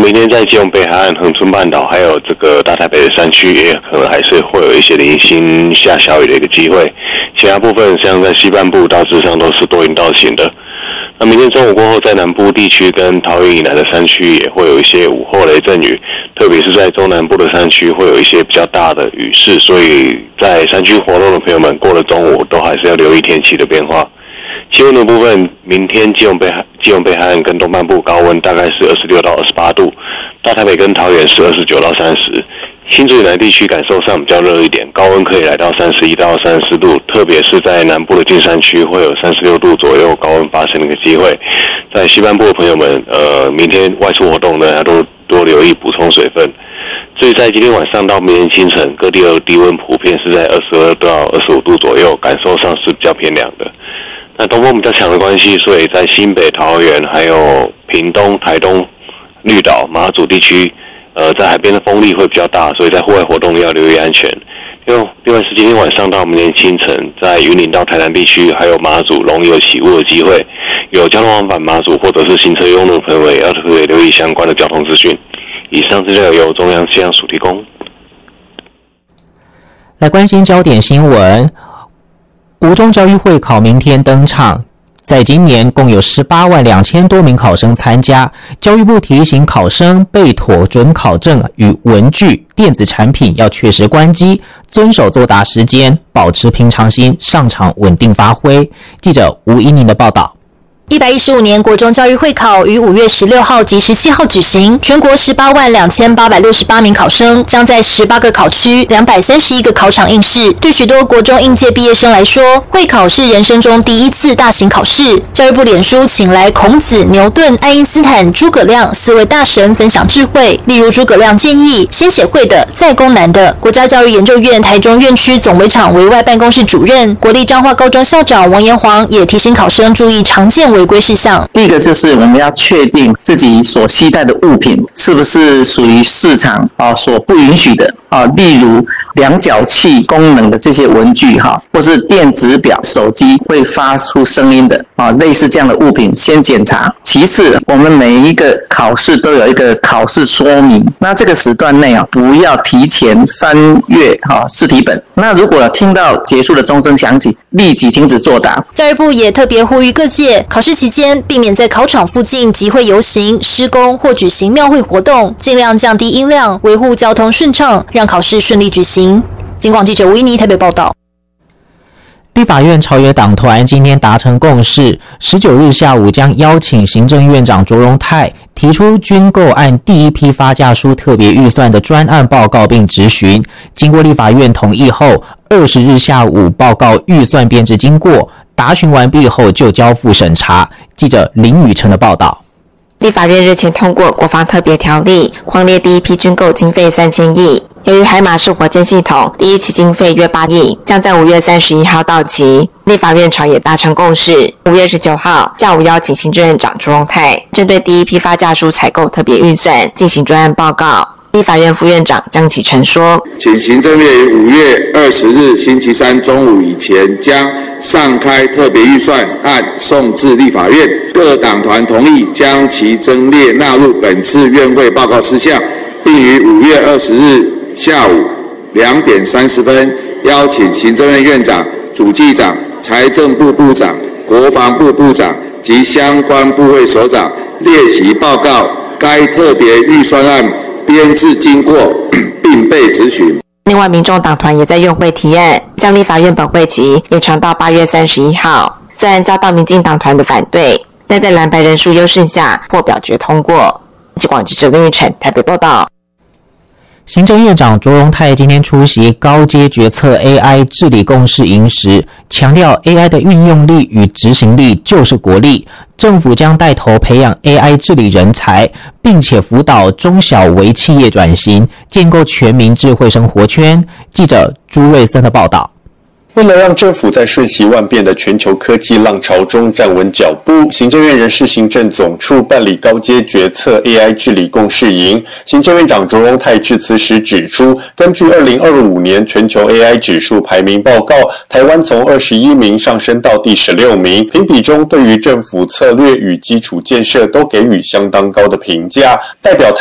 明天在基隆北海岸、恒春半岛，还有这个大台北的山区，也可能还是会有一些零星下小雨的一个机会。其他部分像在西半部大致上都是多云到晴的。那明天中午过后，在南部地区跟桃园以南的山区也会有一些午后雷阵雨，特别是在中南部的山区会有一些比较大的雨势，所以在山区活动的朋友们，过了中午都还是要留意天气的变化。气温的部分，明天基隆北海岸跟东半部高温大概是26到28度，大台北跟桃园是29到30，新竹以南地区感受上比较热一点，高温可以来到31到34度，特别是在南部的近山区会有36度左右高温发生的一个机会。在西半部的朋友们，明天外出活动呢，要多留意补充水分。所以在今天晚上到明天清晨，各地的低温普遍是在22到25度左右，感受上是比较偏凉的。那东风比较强的关系，所以在新北、桃园、还有屏东、台东、绿岛、马祖地区，在海边的风力会比较大，所以在户外活动要留意安全。另外是今天晚上到明天清晨，在云林到台南地区，还有马祖容易有起雾的机会，有交通往返马祖或者是行车用路的朋友也要特别留意相关的交通资讯。以上资料由中央气象署提供。 来关心焦点新闻。国中教育会考明天登场，在今年共有18万2000多名考生参加。教育部提醒考生备妥准考证与文具、电子产品要确实关机，遵守作答时间，保持平常心，上场稳定发挥。记者吴怡宁的报道。 115年国中教育会考于5月16号及17号举行，全国18万2868名考生将在18个考区、231个考场应试。对许多国中应届毕业生来说，会考是人生中第一次大型考试。教育部脸书请来孔子、牛顿、爱因斯坦、诸葛亮4位大神分享智慧，例如诸葛亮建议先写会的，再攻难的。国家教育研究院台中院区总围场委外办公室主任、国立彰化高中校长王延煌也提醒考生注意常见违规事项。 第一个就是我们要确定自己所携带的物品是不是属于市场所不允许的例如量角器功能的这些文具或是电子表、手机会发出声音的类似这样的物品先检查。其次，我们每一个考试都有一个考试说明，那这个时段内不要提前翻阅试题本。那如果听到结束的钟声响起，立即停止作答。 教育部也特别呼吁各界考试期间避免在考场附近集会游行、施工或举行庙会活动，尽量降低音量，维护交通顺畅，让考试顺利举行。警广记者吴怡妮台北报道。 立法院朝野党团今天达成共识，19日下午将邀请行政院长卓荣泰提出军购案第一批发价书特别预算的专案报告并质询。经过立法院同意后，20日下午报告预算编制经过，答询完毕后就交付审查。记者林宇成的报道。 立法院日前通过国防特别条例，框列第一批军购经费3000亿。由于海马式火箭系统第一期经费约8亿，将在5月31号到期。立法院朝野达成共识，5月19号下午邀请行政院长卓荣泰针对第一批发价书采购特别预算进行专案报告。立法院副院长江启臣说， 请行政院于5月20日星期三中午以前将上开特别预算案送至立法院，各党团同意将其增列纳入本次院会报告事项，并于5月20日下午2点30分邀请行政院院长、主计长、财政部部长、国防部部长及相关部会首长列席报告该特别预算案编制经过，并被质询。 另外，民众党团也在院会提案，将立法院本会期延长到8月31号。虽然遭到民进党团的反对，但在蓝白人数优势下获表决通过。记广记者林玉成台北报道。 行政院长卓荣泰今天出席高阶决策 AI 治理共识营时，强调 AI 的运用力与执行力就是国力，政府将带头培养 AI 治理人才，并且辅导中小微企业转型，建构全民智慧生活圈。记者朱瑞森的报道。 为了让政府在瞬息万变的全球科技浪潮中站稳脚步，行政院人事行政总处办理高阶决策 AI 治理共识营。行政院长卓荣泰致辞时指出，根据2025年全球 AI 指数排名报告，台湾从21名上升到第16名，评比中对于政府策略与基础建设都给予相当高的评价，代表